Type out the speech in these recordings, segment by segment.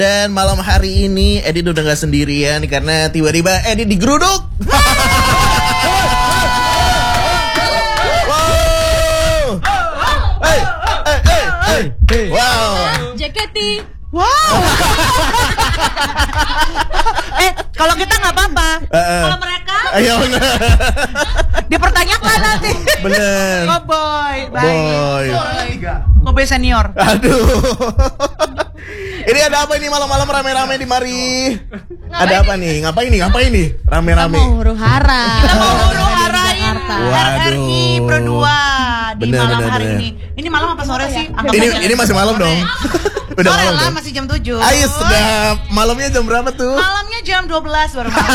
Dan malam hari ini Edi udah gak sendirian karena tiba-tiba Edi digeruduk. Wow. Hey. Wow. Jaketi. Wow. Kalau kita nggak apa-apa. Kalau mereka, Ayo dipertanyakan nanti. bener. Oh boy, Boy. Kobe senior. Aduh. Ini ada apa ini malam-malam rame-rame di mari? Ada apa nih? Ngapain nih? Rame-rame. Mau huru hara. Kita mau huru-harain Waduh. RRI Pro 2 di Bener, malam bener, hari bener. ini. Ini malam apa sore sih? Ini masih malam dong. Udah Sore malam lah, dong. masih jam 7. Ayo sedap. Malamnya jam berapa tuh? Malamnya jam 12 baru malam.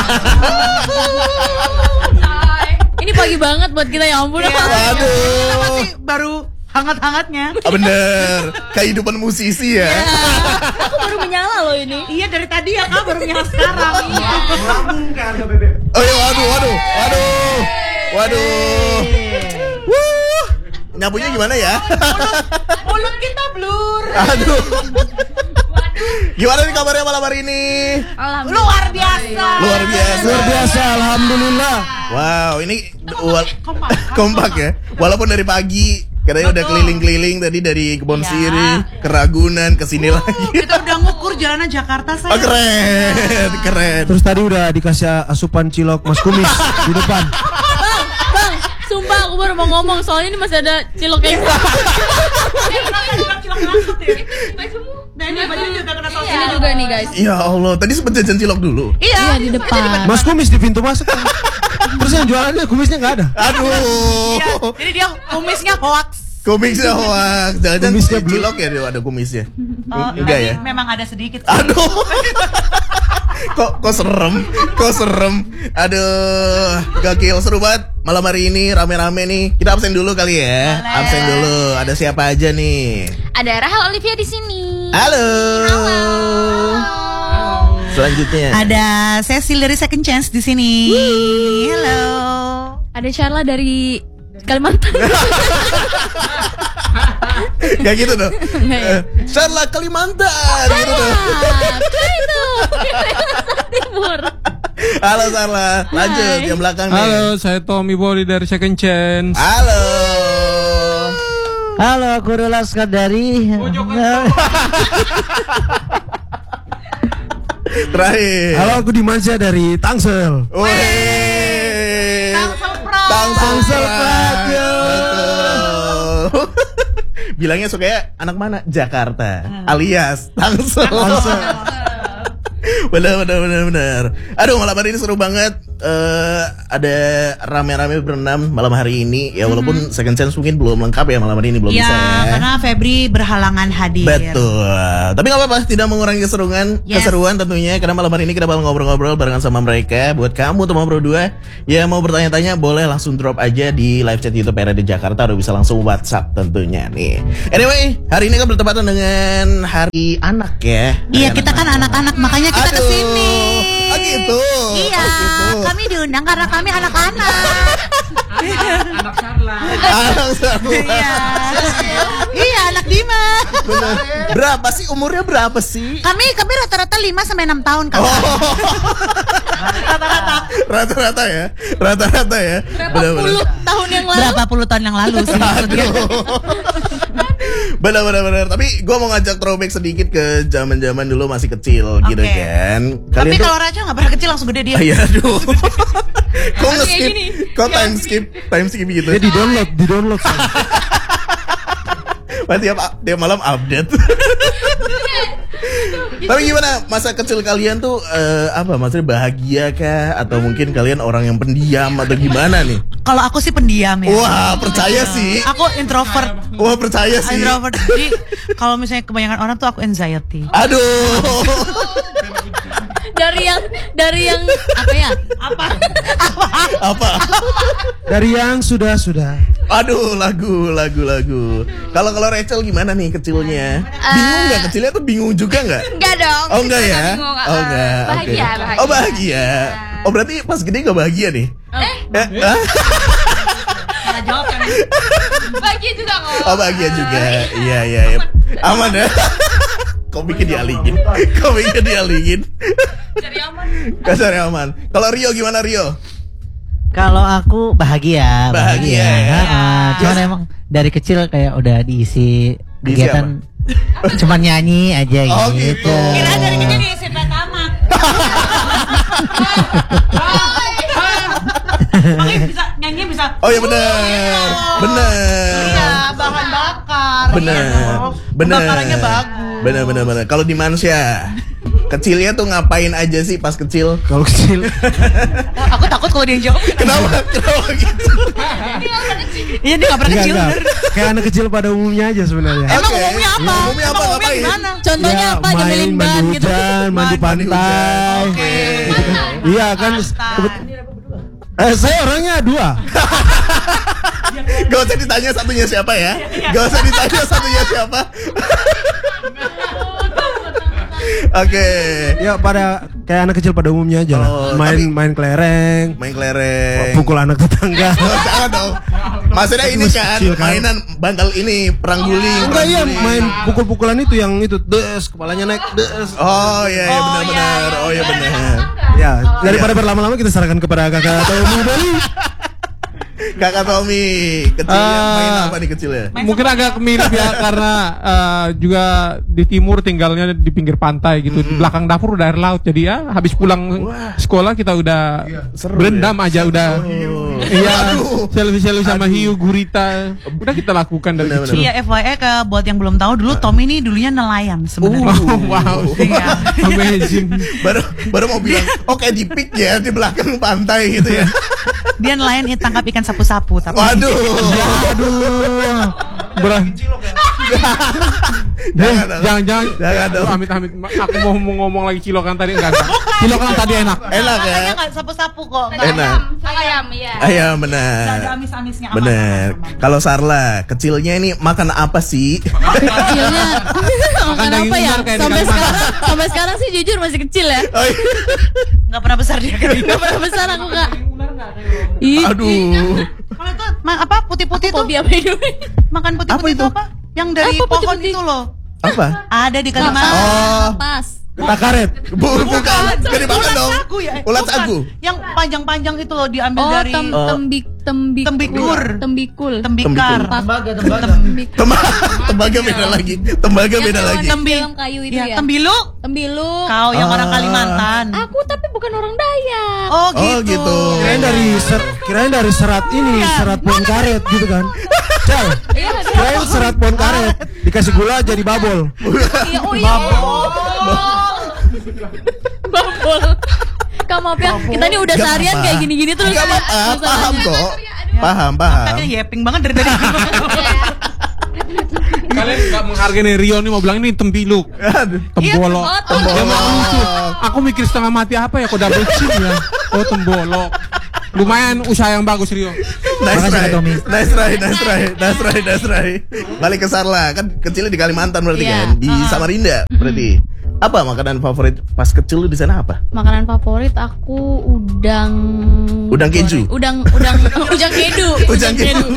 Ini pagi banget buat kita, ya ampun. Iya. Kita Waduh. masih baru hangat-hangatnya. Bener. Kehidupan musisi ya. Aku baru menyala loh ini. Iya dari tadi ya kak baru nyala sekarang. Oh iya, waduh. Wuh. Nyapunya gimana ya? Mulut kita blur. Aduh. Gimana nih kabarnya malam hari ini? Luar biasa. Luar biasa, alhamdulillah. Wow, ini kompak ya. Walaupun dari pagi katanya udah keliling-keliling tadi dari Kebon Iya. Siri ke Ragunan ke sini lagi. Kita udah ngukur jalanan Jakarta Oh, saya. keren. Terus tadi udah dikasih asupan cilok Mas Kumis di depan. Bang, sumpah aku baru mau ngomong soalnya ini masih ada cilok kayak gitu. Cilok langsung ya. Dan ini baju juga kena saus Ini juga nih guys. Ya Allah, tadi sempet jajan cilok dulu. Iya di depan. Mas Kumis di pintu masuk. Terus yang jualannya kumisnya nggak ada. Aduh. Iya, jadi dia kumisnya hoax. Kumisnya hoax. Jangan-jangan Kumisnya blue. cilok ya ada kumisnya. Oh, Enggak tadi ya? memang ada sedikit. Aduh. Kok serem. Aduh, gokil, seru banget malam hari ini rame-rame nih. Kita absen dulu kali ya. Boleh. Absen dulu. Ada siapa aja nih? Ada Rahel Olivia di sini. Halo. Selanjutnya. Ada Cecil dari Second Chance di sini. Halo. Ada Charla dari Kalimantan. Kayak gitu tuh. Nggak ya? Charla Kalimantan gitu tuh. Itu Timur. Halo Charla. Lanjut yang belakang nih. Halo, saya Tommy Body dari Second Chance. Halo. Halo, aku Rula Skandari. Terakhir. Halo, aku Dimansyah dari Tangsel. Wih. Tangsel Pro. Betul. Bilangnya suka anak mana? Jakarta. Alias Tangsel. Benar. Aduh, malam hari ini seru banget. Ada rame-rame berenam malam hari ini. Ya walaupun Second Chance mungkin belum lengkap ya malam hari ini, belum Ya, bisa ya. karena Febri berhalangan hadir. Betul. Tapi gak apa-apa, tidak mengurangi keseruan tentunya. Karena malam hari ini kita bakal ngobrol-ngobrol barengan sama mereka. Buat kamu teman Pro 2 ya mau bertanya-tanya boleh langsung drop aja di live chat YouTube RRI Jakarta atau bisa langsung WhatsApp tentunya nih. Anyway, hari ini kan bertepatan dengan Hari Anak ya. Iya, Hari kita kan anak-anak, makanya kita Aduh. kesini. Oh gitu. Iya, Oh gitu. kami diundang karena kami anak-anak. Anak Sarla. Anak sama. Iya. Iya, anak Dima. Bener. Berapa sih umurnya berapa sih? Kami rata-rata 5 sampai 6 tahun kan. Rata-rata ya. Berapa puluh tahun yang lalu? Berapa puluh tahun yang lalu sih maksudnya. Benar. Tapi gue mau ngajak throwback sedikit ke zaman-zaman dulu masih kecil gitu Oke. kan. Tapi kalau Raja nggak pernah kecil langsung gede dia. Iya aduh. Kok Masih kayak nge-skip? gini. Kok time skip gitu? Dia di-download. Berarti tiap malam update. Tapi gimana masa kecil kalian tuh apa maksudnya bahagia kah atau mungkin kalian orang yang pendiam atau gimana nih? Kalau aku sih pendiam ya. Wah, percaya sih. Aku introvert. Wah, percaya sih. Introvert. Jadi kalau misalnya kebanyakan orang tuh aku anxiety. Aduh. Dari yang apa ya? Apa? Dari yang sudah. Aduh, lagu. Kalau Rachel gimana nih kecilnya? Bingung nggak kecilnya tuh bingung juga nggak? Enggak dong. Oh enggak ya? Bingung. Oh enggak. Bahagia, Oke. bahagia. Oh bahagia. Oh berarti pas gede nggak bahagia nih? Hah? Salah jawab kan. Bahagia juga kok. Oh bahagia juga. Iya. Aman ya. Komiknya dialingin. Cari aman. Cari aman. Kalau Rio gimana Rio? Kalau aku bahagia. Bahagia. Cuman emang dari kecil kayak udah diisi kegiatan cuman nyanyi aja Oh, gitu. gitu. Kira dari kecil diisi tamak. Makanya bisa nyanyi bisa. Oh iya benar. Iya, bahan bakar. Benar. Bakarannya bagus. Benar. Kalau di Mansya, kecilnya tuh ngapain aja sih pas kecil? Kalau kecil Aku takut kalau dia jawab. Kenapa gitu? Iya dia nggak pernah kecil. enggak. Kayak anak kecil pada umumnya aja sebenarnya. Emang Oke. umumnya apa? Umumnya apa? Ngapain? Gimana? Contohnya Ya, apa? Nyemilin ban mandi gitu. hujan, mandi Mandi pantai. hujan. Oke. Iya kan. Saya orangnya 2. Gak usah ditanya satunya siapa ya. Gak usah ditanya satunya siapa. Oke. Ya pada kayak anak kecil pada umumnya aja lah. Oh, Main kelereng, Main kelereng. pukul anak tetangga. Oh, jangan dong. Maksudnya ini Masih kan kecil kan? mainan bantal ini perang guling. Enggak iya perang guling. main pukul-pukulan itu yang itu des kepalanya naik des. Oh iya benar. Oh iya benar. Ya daripada berlama-lama kita serahkan kepada kakak atau Bali. Kakak Tommy kecilnya main apa nih kecilnya? Mungkin agak mirip ya karena juga di timur tinggalnya di pinggir pantai gitu. Di belakang dapur udah air laut. Jadi ya habis pulang sekolah kita udah seru berendam aja udah. Iya, Aduh. selfie sama hiu, gurita. Udah kita lakukan dari Benar-benar. kecil. Iya FYI buat yang belum tahu dulu Tommy ini dulunya nelayan sebenarnya. Oh, wow. Iya. Amazing. baru mau bilang oke di pik ya di belakang pantai gitu ya. Dia nelayan tangkap ikan sapu-sapu tapi Waduh. Aduh. Jangan Jangan dong. amit-amit. Aku mau ngomong lagi cilokan tadi enggak. Cilokan tadi enak. Enak ya. Makanya nggak sapu-sapu kok. Nggak Enak. Ayam, iya. Ayam nggak ada benar. amis-amisnya. Aman, Bener. aman. Kalau Sarla, kecilnya ini makan apa sih? Kecilnya makan daging apa ya? ular kayak di Sampai Kalimantan. sampai sekarang sih jujur masih kecil ya. Oh, iya. Nggak pernah besar dia kan. Gak pernah besar aku Kak. Ih, Aduh. Kalau itu apa putih-putih tuh? fobia by the way. Makan Apa putih-putih itu? itu apa? Yang dari Apa pohon putih-putih? itu loh. Apa? Ada di Kalimantan. Oh. Pas. Takaret. Bukan. Bukan. Gak dimakan Ulat dong. sagu ya? Ulat Bukan. sagu. Yang panjang-panjang itu loh diambil Oh, dari tembikul. Tembikul. Tembikul. tembikar. Tembaga beda lagi. Tembaga beda lagi. Film kayu itu ya. Tembilu. Tembilu. Kau yang orang Kalimantan. Aku tapi bukan orang Dayak. Oh Oh, gitu. gitu. Kirain dari serat ini, serat pohon karet gitu kan. Cal, Iya, kirain serat pohon karet dikasih gula jadi babol. iya, oh iya. Babol. Kak maaf ya, kita ini udah Gak seharian apa-apa. kayak gini-gini terus. Gak apa-apa, paham masalahnya. kok. Paham. Kayaknya yeping banget dari tadi. Kalian nggak menghargai Rio nih mau bilang ini tempiluk, Aduh. tembolok. oh, Dia mau lucu. Aku mikir setengah mati apa ya kok double chin ya. Oh tembolok. Lumayan usaha yang bagus Rio. Nice Makasih, try. Kak Tommy. Nice try. Balik ke Sarla, kan kecilnya di Kalimantan berarti Iya. kan? Di Samarinda berarti. Apa makanan favorit pas kecil lu di sana apa? Makanan favorit aku udang. Udang keju. Udang kedu. Udang kedu.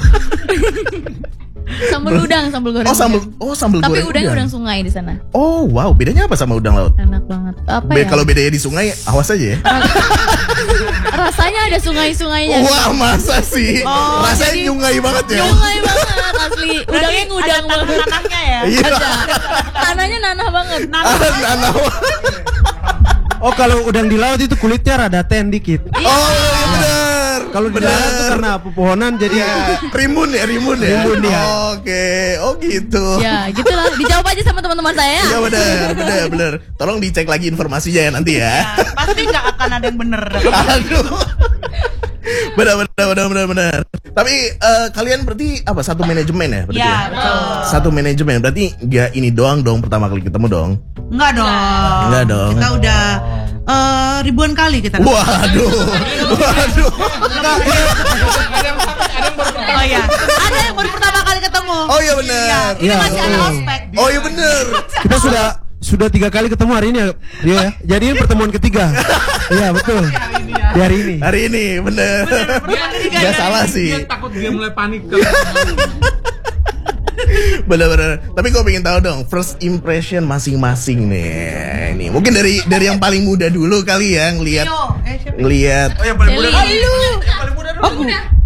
Sambal udang, sambal goreng. Sambal Tapi goreng. udangnya udang sungai di sana. Oh, wow, bedanya apa sama udang laut? Enak banget. Apa ya? Kalau bedanya di sungai, awas aja ya. Rasanya ada sungai-sungainya. Wah, masa sih? Oh, Rasanya jadi- nyungai banget ya. Sungai banget asli. Udangnya ngudang ada banget. tanah-tanahnya ya. Iya. Ada. Tanahnya nanah banget. Nanah. Oh kalau udang di laut itu kulitnya rada ten dikit. Oh, iya benar. Kalau di darat itu karena pepohonan jadi Rimbun ya. Rimbun ya. Oke, oh gitu. Ya, gitulah. Dijawab aja sama teman-teman saya. Iya benar. Tolong dicek lagi informasinya ya nanti ya. Pasti nggak akan ada yang bener. Aduh. Benar. Tapi kalian berarti apa? Satu manajemen ya? Berarti Iya, ya? betul. Satu manajemen. Berarti nggak ini doang pertama kali ketemu dong. Enggak dong. Enggak dong. Kita udah ribuan kali kita. Waduh. Oh iya. Ada yang baru pertama kali ketemu. Oh iya benar. Ini masih ada ospek. Oh iya benar. kita sudah 3 kali ketemu hari ini ya, Rio ya. Jadi ini pertemuan ketiga. Iya betul. Di hari ini. Hari ini benar. Gak salah sih. Dia takut dia mulai panik. Bener-bener. Tapi gue pengen tahu dong, first impression masing-masing nih. Ini mungkin dari yang paling muda dulu kali ya ngelihat. Oh yang paling muda. Celi. Yang paling muda dulu.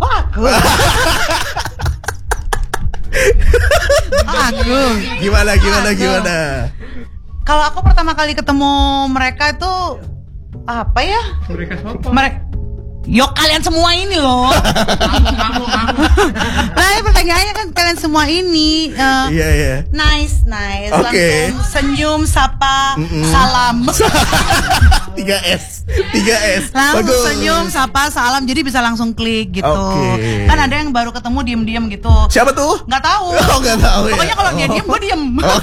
Aku. Gimana? Kalau aku pertama kali ketemu mereka itu apa ya? Mereka siapa? Yo kalian semua ini loh. Kamu. Nah, pertanyaannya kan kalian semua ini Iya. nice. Oke. Langsung senyum, sapa, salam. 3S. Langsung Bagus. senyum, sapa, salam. Jadi bisa langsung klik gitu. Oke. Kan ada yang baru ketemu diem-diem gitu. Siapa tuh? Nggak tahu. Oh, nggak tahu ya. Pokoknya kalau dia diem, gue diem.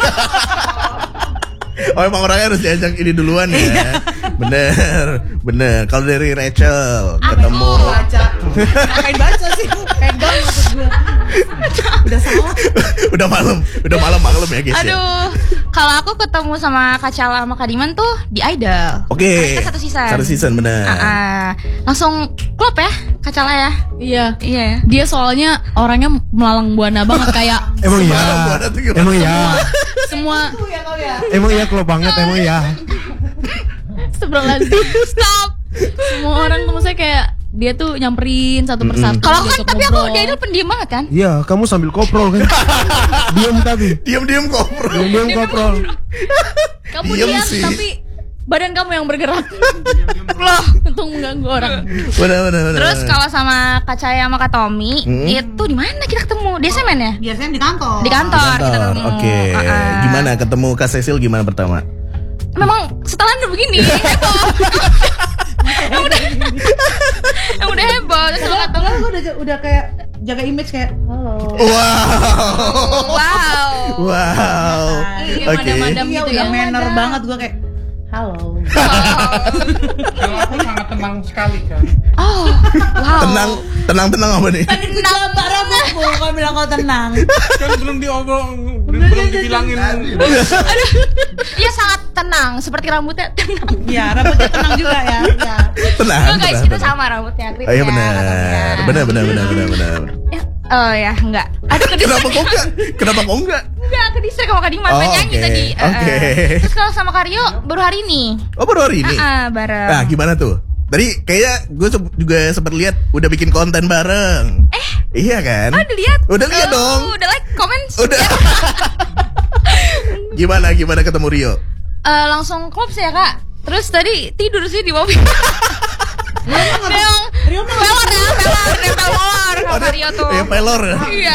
Oh emang orangnya harus diajak ini duluan ya. Bener. Kalau dari Rachel ketemu. Ngapain baca sih? Pegang maksud gue. Udah salah. udah malam ya guys. Ya. Aduh, kalau aku ketemu sama Kak Cala sama Kak Diman tuh di Idol. Oke. Kita satu season. Satu season bener. Langsung klop ya Kak Cala ya. Iya. Iya ya. Dia soalnya orangnya melalang buana banget kayak Emang iya. Buana tuh gimana? Emang iya. semua Emang iya klop banget emang iya. Astagfirullahaladzim. Stop. Semua orang tuh maksudnya kayak dia tuh nyamperin satu persatu. Kalau kan diajak tapi aku ngobrol. di Idol pendiam banget kan. Iya, kamu sambil koprol kan. Diam tapi. Diam koprol. Diam koprol. Kamu Diem diam sih. tapi badan kamu yang bergerak. Loh, untuk mengganggu orang. Bener. Terus kalau sama Kak Caya sama Kak Tommy itu di mana kita ketemu? Di SMN ya? Biasanya di kantor. Di kantor kita Kantor. ketemu. Oke. Gimana ketemu Kak Cecil gimana pertama? Memang setelan udah begini heboh. yang udah heboh. Terus kalau kata Kalau gue udah kayak jaga image kayak halo. wow. Iya, Oke. madam-madam Iya gitu udah ya. manner banget gue kayak halo. Kalau aku sangat tenang sekali kan. Oh, wow. Tenang apa nih? Tenang banget. Kau bilang kau tenang. Kan belum dibilangin. Iya sangat tenang, seperti rambutnya tenang. Iya rambutnya tenang juga ya. Iya. Tenang. Enggak guys, kita sama rambutnya. Oh iya benar. Oh ya, enggak. Aduh Kenapa kok enggak? Enggak, ke distrik sama Kak Dimas nyanyi oke. tadi. Oke. Terus kalau sama Karyo baru hari ini. Oh baru hari ini? Bareng. Nah gimana tuh? Tadi kayaknya gue juga sempat lihat udah bikin konten bareng. Iya kan? Oh, udah lihat? Udah lihat dong. Udah like, comment. Udah. Gimana ketemu Rio? Langsung klub sih ya Kak. Terus tadi tidur sih di mobil. Rio pelor sama Rio tuh. Iya pelor. Iya.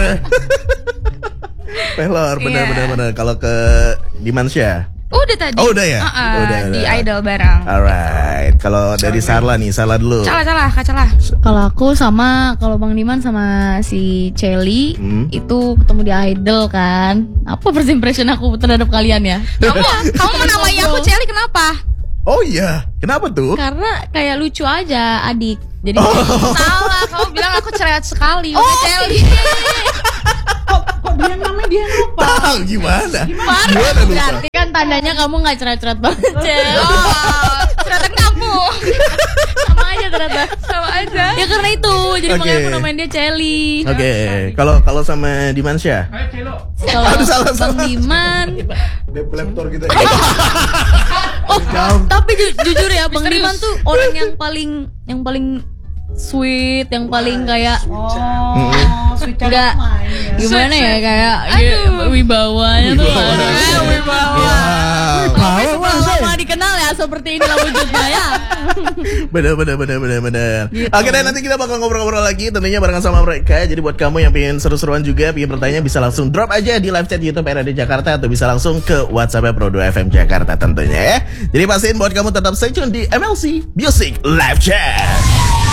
Pelor benar. Kalau ke Dimansya? Udah tadi. Oh udah ya? Di Idol bareng. Alright. Kalau dari Sarla nih, Sarla dulu. Salah, Kak Cala. Kalau aku sama kalau Bang Diman sama si Celi itu ketemu di Idol kan. Apa first impression aku terhadap kalian ya? Kamu menamai aku Celi kenapa? Oh iya, kenapa tuh? Karena kayak lucu aja adik. Jadi Salah, kamu bilang aku cerewet sekali. Udah Celi. Kok dia namanya dia lupa. Tahu gimana? Gimana lupa? berarti kan tandanya kamu nggak cerewet banget, Cel. Cerewet kamu. Sama aja ternyata. Sama aja. Ya karena itu, jadi Oke. makanya aku namain dia Celi. Oke, kalau sama Dimansya? Ayo Celo. Kalau Aduh, salah. Bang Diman, Laptop gitu. oh, tapi jujur ya, Bang Diman tuh orang yang paling sweet, yang paling kayak Sweet Enggak. Gimana ya kayak wibawanya tuh ada. Wibawa. Lama dikenal ya seperti inilah wujudnya ya. Bener. Oke deh, nanti kita bakal ngobrol-ngobrol lagi tentunya barengan sama mereka. Jadi buat kamu yang pengen seru-seruan juga, pengen bertanya, bisa langsung drop aja di live chat YouTube RAD Jakarta atau bisa langsung ke WhatsApp Pro 2 FM Jakarta tentunya ya. Jadi pastiin buat kamu tetap stay tune di MLC Music Live Chat.